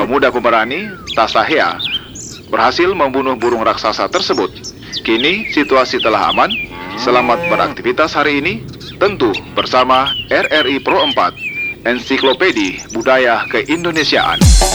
pemuda pemberani Tasahea berhasil membunuh burung raksasa tersebut. Kini situasi telah aman. Selamat beraktivitas hari ini, tentu bersama RRI Pro 4, Ensiklopedi Budaya Keindonesiaan.